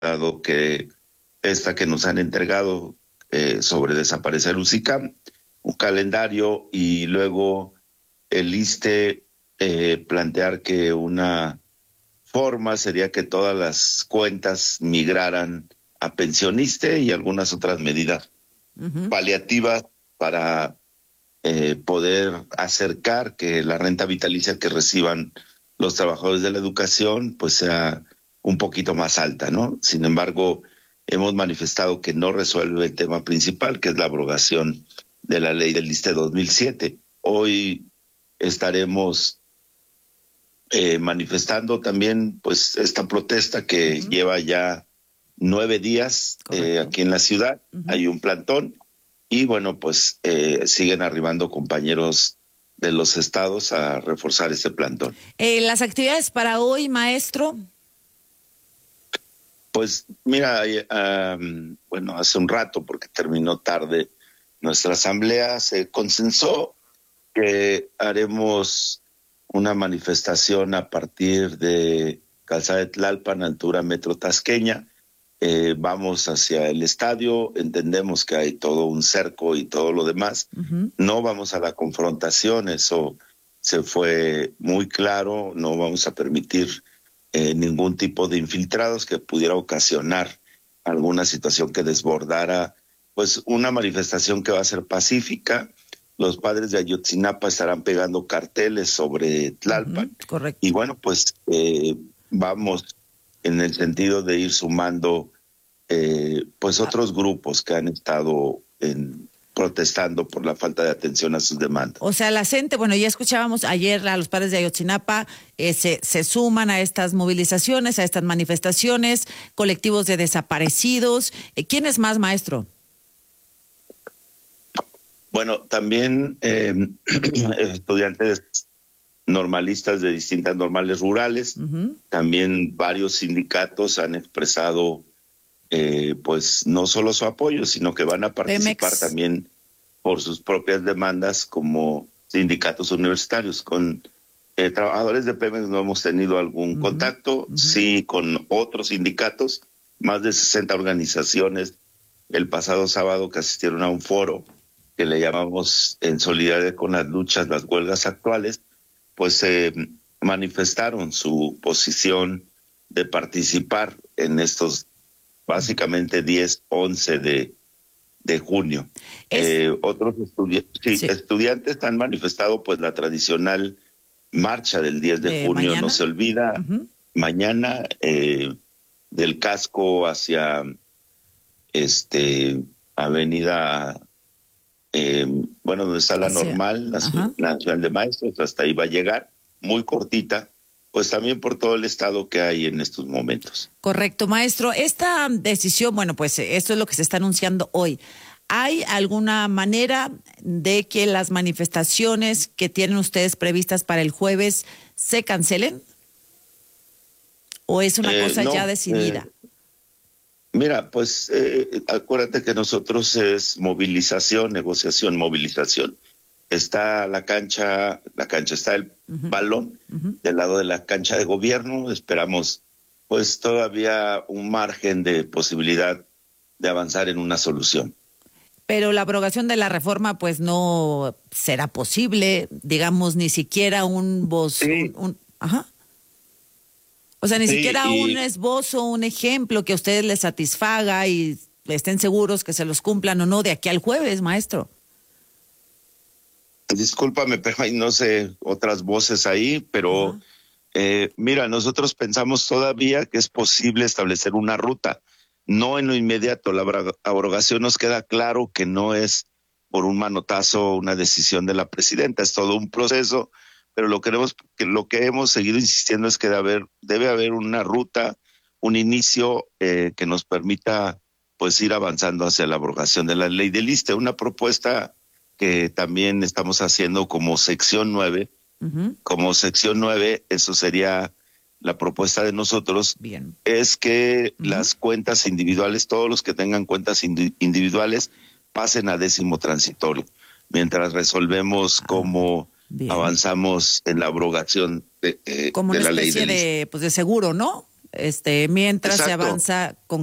dado que esta que nos han entregado sobre desaparecer UCICAM, un calendario, y luego el ISSSTE plantear que una forma sería que todas las cuentas migraran a Pensioniste y algunas otras medidas paliativas para poder acercar que la renta vitalicia que reciban los trabajadores de la educación pues sea un poquito más alta, ¿no? Sin embargo, hemos manifestado que no resuelve el tema principal, que es la abrogación de la ley del ISSSTE 2007. Hoy estaremos manifestando también pues esta protesta que lleva ya 9 días aquí en la ciudad. Hay un plantón y bueno, pues siguen arribando compañeros de los estados a reforzar este plantón. Las actividades para hoy, maestro. Pues mira, bueno, hace un rato, porque terminó tarde nuestra asamblea, se consensó que haremos una manifestación a partir de Calzada de Tlalpan, altura Metro Tasqueña. Vamos hacia el estadio, entendemos que hay todo un cerco y todo lo demás. No vamos a la confrontación, eso se fue muy claro, no vamos a permitir ningún tipo de infiltrados que pudiera ocasionar alguna situación que desbordara, pues una manifestación que va a ser pacífica. Los padres de Ayotzinapa estarán pegando carteles sobre Tlalpan. Correcto. Y bueno, pues vamos en el sentido de ir sumando pues otros grupos que han estado protestando por la falta de atención a sus demandas. O sea, la gente, bueno, ya escuchábamos ayer a los padres de Ayotzinapa, se suman a estas movilizaciones, a estas manifestaciones, colectivos de desaparecidos. ¿Quiénes más, maestro? Bueno, también estudiantes normalistas de distintas normales rurales, también varios sindicatos han expresado pues no solo su apoyo, sino que van a participar Pemex también por sus propias demandas como sindicatos universitarios. Con trabajadores de Pemex no hemos tenido algún contacto, sí con otros sindicatos, más de 60 organizaciones el pasado sábado que asistieron a un foro que le llamamos En solidaridad con las luchas, las huelgas actuales, pues manifestaron su posición de participar en estos básicamente 10, 11 de junio. Otros estudiantes han manifestado pues la tradicional marcha del 10 de junio, mañana. No se olvida, mañana del casco hacia avenida, bueno, donde está la normal, la Nacional de Maestros, hasta ahí va a llegar, muy cortita, pues también por todo el estado que hay en estos momentos. Correcto, maestro. Esta decisión, bueno, pues esto es lo que se está anunciando hoy. ¿Hay alguna manera de que las manifestaciones que tienen ustedes previstas para el jueves se cancelen? ¿O es una cosa ya decidida? Mira, pues acuérdate que nosotros es movilización, negociación, movilización. Está la cancha, está el balón del lado de la cancha de gobierno. Esperamos pues todavía un margen de posibilidad de avanzar en una solución. Pero la abrogación de la reforma pues no será posible, digamos, ni siquiera un voz, o sea, ni siquiera un esbozo, un ejemplo que a ustedes les satisfaga y estén seguros que se los cumplan o no de aquí al jueves, maestro. Discúlpame, pero hay no sé otras voces ahí, pero mira, nosotros pensamos todavía que es posible establecer una ruta, no en lo inmediato. La abrogación nos queda claro que no es por un manotazo una decisión de la presidenta, es todo un proceso, pero lo que hemos seguido insistiendo es que debe haber una ruta, un inicio que nos permita pues ir avanzando hacia la abrogación de la ley del ISSSTE, una propuesta que también estamos haciendo como sección 9. Como sección 9, eso sería la propuesta de nosotros. Bien. Es que las cuentas individuales, todos los que tengan cuentas individuales, pasen a 10º transitorio, mientras resolvemos cómo avanzamos en la abrogación de la ley del ISSSTE. Como una especie de seguro, ¿no? mientras se Exacto. avanza con